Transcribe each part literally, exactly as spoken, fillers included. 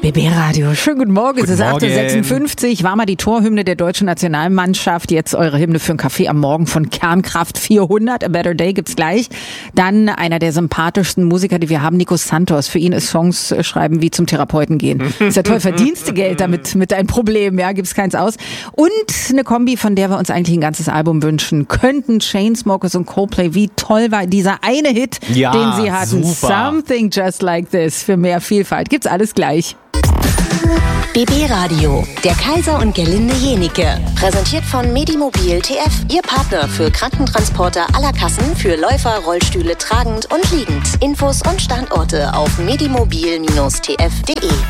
B B-Radio. Schönen guten Morgen. Guten es ist acht Uhr Morgen. sechsundfünfzig. War mal die Torhymne der deutschen Nationalmannschaft. Jetzt eure Hymne für einen Kaffee am Morgen von Kernkraft vierhundert. A Better Day gibt's gleich. Dann einer der sympathischsten Musiker, die wir haben, Nico Santos. Für ihn ist Songs schreiben wie zum Therapeuten gehen. Ist ja toll, Verdienstegeld damit mit ein Problem. Ja, gibt's keins aus. Und eine Kombi, von der wir uns eigentlich ein ganzes Album wünschen könnten. Chainsmokers und Coldplay. Wie toll war dieser eine Hit, Ja, den sie hatten. super. Something Just Like This. Für mehr Vielfalt. Gibt's alles gleich. B B-Radio, der Kaiser und Gerlinde Jenike. Präsentiert von Medimobil T F, Ihr Partner für Krankentransporter aller Kassen für Läufer, Rollstühle tragend und liegend. Infos und Standorte auf medimobil T F punkt de.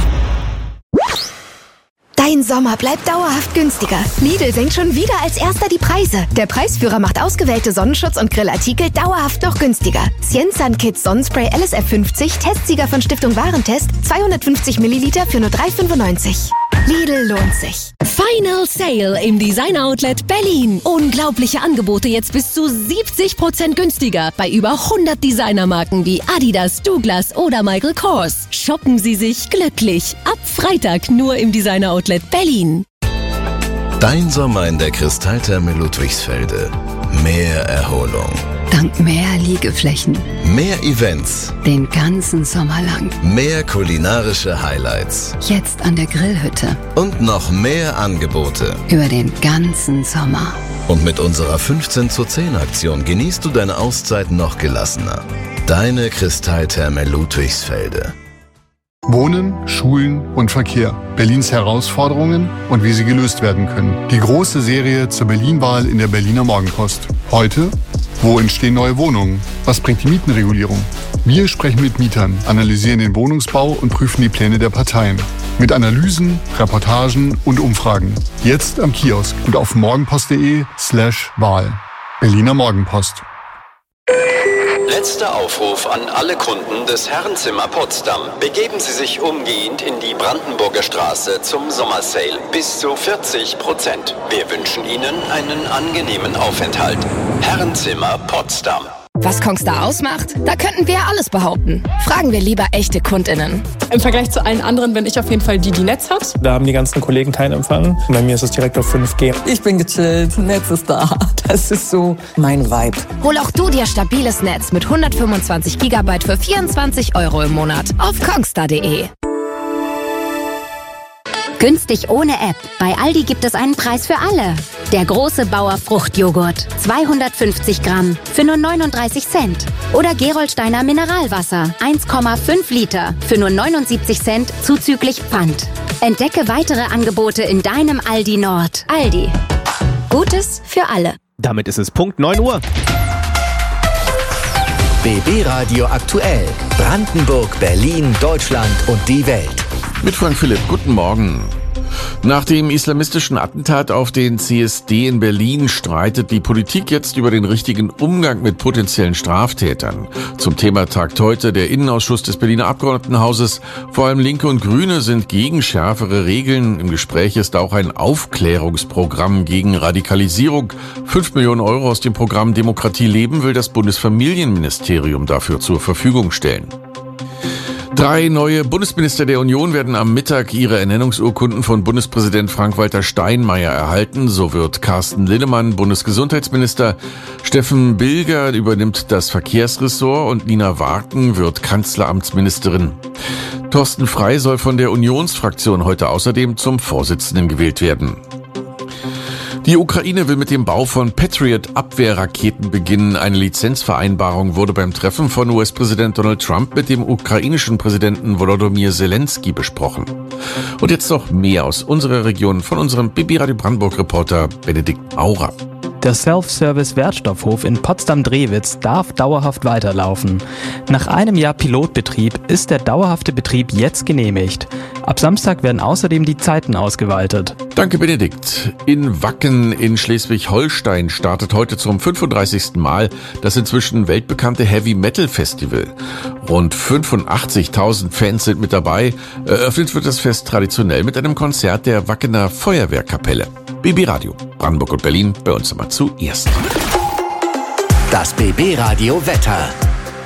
Dein Sommer bleibt dauerhaft günstiger. Lidl senkt schon wieder als erster die Preise. Der Preisführer macht ausgewählte Sonnenschutz- und Grillartikel dauerhaft noch günstiger. Cienzan Kids Sonnenspray L S F fünfzig, Testsieger von Stiftung Warentest, zweihundertfünfzig Milliliter für nur drei fünfundneunzig. Lidl lohnt sich. Final Sale im Design Outlet Berlin. Unglaubliche Angebote jetzt bis zu siebzig Prozent günstiger bei über hundert Designermarken wie Adidas, Douglas oder Michael Kors. Shoppen Sie sich glücklich. Ab Freitag nur im Designer Outlet Berlin. Dein Sommer in der Kristalltherme Ludwigsfelde. Mehr Erholung. Dank mehr Liegeflächen. Mehr Events. Den ganzen Sommer lang. Mehr kulinarische Highlights. Jetzt an der Grillhütte. Und noch mehr Angebote. Über den ganzen Sommer. Und mit unserer fünfzehn zu zehn Aktion genießt du deine Auszeit noch gelassener. Deine Kristalltherme Ludwigsfelde. Wohnen, Schulen und Verkehr. Berlins Herausforderungen und wie sie gelöst werden können. Die große Serie zur Berlin-Wahl in der Berliner Morgenpost. Heute: Wo entstehen neue Wohnungen? Was bringt die Mietenregulierung? Wir sprechen mit Mietern, analysieren den Wohnungsbau und prüfen die Pläne der Parteien. Mit Analysen, Reportagen und Umfragen. Jetzt am Kiosk und auf morgenpost.de slash Wahl. Berliner Morgenpost. Letzter Aufruf an alle Kunden des Herrenzimmer Potsdam. Begeben Sie sich umgehend in die Brandenburger Straße zum Sommersale. Bis zu vierzig Prozent. Wir wünschen Ihnen einen angenehmen Aufenthalt. Herrenzimmer Potsdam. Was Kongstar ausmacht? Da könnten wir alles behaupten. Fragen wir lieber echte KundInnen. Im Vergleich zu allen anderen bin ich auf jeden Fall die, die Netz hat. Da haben die ganzen Kollegen keinen Empfang. Bei mir ist es direkt auf fünf G. Ich bin gechillt, Netz ist da. Das ist so mein Vibe. Hol auch du dir stabiles Netz mit hundertfünfundzwanzig Gigabyte für vierundzwanzig Euro im Monat auf kongstar punkt de. Günstig ohne App. Bei Aldi gibt es einen Preis für alle. Der große Bauer Fruchtjoghurt. zweihundertfünfzig Gramm für nur neununddreißig Cent. Oder Gerolsteiner Mineralwasser. eins Komma fünf Liter für nur neunundsiebzig Cent zuzüglich Pfand. Entdecke weitere Angebote in deinem Aldi Nord. Aldi. Gutes für alle. Damit ist es Punkt neun Uhr. B B-Radio aktuell. Brandenburg, Berlin, Deutschland und die Welt. Mit Frank Philipp, guten Morgen. Nach dem islamistischen Attentat auf den C S D in Berlin streitet die Politik jetzt über den richtigen Umgang mit potenziellen Straftätern. Zum Thema tagt heute der Innenausschuss des Berliner Abgeordnetenhauses. Vor allem Linke und Grüne sind gegen schärfere Regeln. Im Gespräch ist auch ein Aufklärungsprogramm gegen Radikalisierung. Fünf Millionen Euro aus dem Programm Demokratie leben will das Bundesfamilienministerium dafür zur Verfügung stellen. Drei neue Bundesminister der Union werden am Mittag ihre Ernennungsurkunden von Bundespräsident Frank-Walter Steinmeier erhalten. So wird Carsten Linnemann Bundesgesundheitsminister, Steffen Bilger übernimmt das Verkehrsressort und Nina Warken wird Kanzleramtsministerin. Thorsten Frey soll von der Unionsfraktion heute außerdem zum Vorsitzenden gewählt werden. Die Ukraine will mit dem Bau von Patriot-Abwehrraketen beginnen. Eine Lizenzvereinbarung wurde beim Treffen von U S-Präsident Donald Trump mit dem ukrainischen Präsidenten Volodymyr Zelensky besprochen. Und jetzt noch mehr aus unserer Region von unserem B B-Radio Brandenburg-Reporter Benedikt Maurer. Der Self-Service-Wertstoffhof in Potsdam-Drewitz darf dauerhaft weiterlaufen. Nach einem Jahr Pilotbetrieb ist der dauerhafte Betrieb jetzt genehmigt. Ab Samstag werden außerdem die Zeiten ausgeweitet. Danke, Benedikt. In Wacken in Schleswig-Holstein startet heute zum fünfunddreißigsten Mal das inzwischen weltbekannte Heavy-Metal-Festival. Rund fünfundachtzigtausend Fans sind mit dabei. Eröffnet wird das Fest traditionell mit einem Konzert der Wackener Feuerwehrkapelle. B B-Radio, Brandenburg und Berlin, bei uns immer zuerst. Das B B-Radio Wetter.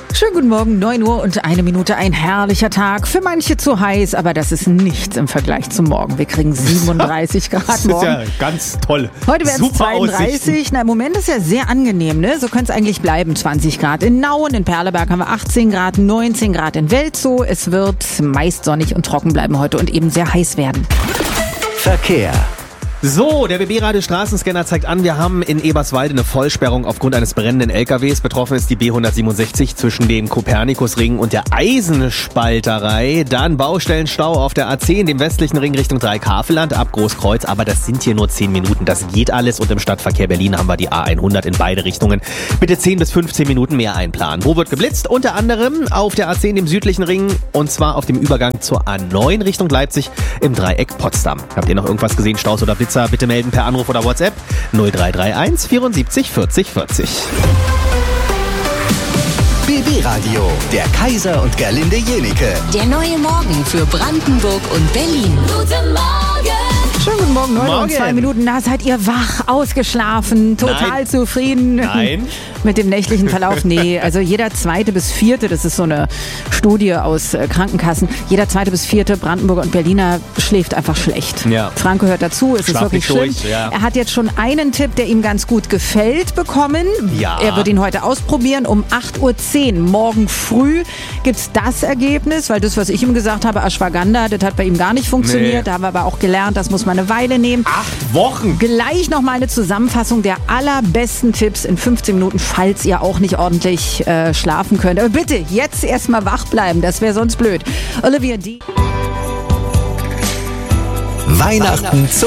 Schönen guten Morgen, neun Uhr und eine Minute, ein herrlicher Tag. Für manche zu heiß, aber das ist nichts im Vergleich zum Morgen. Wir kriegen siebenunddreißig Grad Das morgen. ist ja ganz toll. Heute werden es Super zweiunddreißig. Aussichten. Na, im Moment ist ja sehr angenehm, ne? So könnte es eigentlich bleiben. zwanzig Grad in Nauen, in Perleberg haben wir achtzehn Grad, neunzehn Grad in Welzow. Es wird meist sonnig und trocken bleiben heute und eben sehr heiß werden. Verkehr. So, der B B-Radio Straßenscanner zeigt an, wir haben in Eberswalde eine Vollsperrung aufgrund eines brennenden L K Ws. Betroffen ist die B hundertsiebenundsechzig zwischen dem Kopernikusring und der Eisenspalterei. Dann Baustellenstau auf der A zehn, dem westlichen Ring Richtung Dreikafelland ab Großkreuz. Aber das sind hier nur zehn Minuten, das geht alles. Und im Stadtverkehr Berlin haben wir die A hundert in beide Richtungen. Bitte zehn bis fünfzehn Minuten mehr einplanen. Wo wird geblitzt? Unter anderem auf der A zehn, dem südlichen Ring. Und zwar auf dem Übergang zur A neun Richtung Leipzig im Dreieck Potsdam. Habt ihr noch irgendwas gesehen, Staus oder Blitz? Bitte melden per Anruf oder WhatsApp null drei drei eins vierundsiebzig vierzig vierzig. B B-Radio, der Kaiser und Gerlinde Jenike. Der neue Morgen für Brandenburg und Berlin. Guten Morgen! Schönen guten Morgen, neun Uhr und Morgen. zwei Minuten. Na, seid ihr wach, ausgeschlafen, total Nein. zufrieden Nein. mit dem nächtlichen Verlauf? Nee, also jeder zweite bis vierte, das ist so eine Studie aus äh, Krankenkassen, jeder zweite bis vierte Brandenburger und Berliner schläft einfach schlecht. Ja. Frank gehört dazu, es ist Schlaf wirklich nicht schlimm. durch, ja. Er hat jetzt schon einen Tipp, der ihm ganz gut gefällt, bekommen. Ja. Er wird ihn heute ausprobieren. Um acht Uhr zehn morgen früh gibt's das Ergebnis, weil das, was ich ihm gesagt habe, Ashwagandha, das hat bei ihm gar nicht funktioniert. Nee. Da haben wir aber auch gelernt, das muss man eine Weile nehmen. Acht Wochen. Gleich noch mal eine Zusammenfassung der allerbesten Tipps in fünfzehn Minuten, falls ihr auch nicht ordentlich äh, schlafen könnt. Aber bitte, jetzt erstmal wach bleiben, das wäre sonst blöd. Olivia D. Weihnachten zum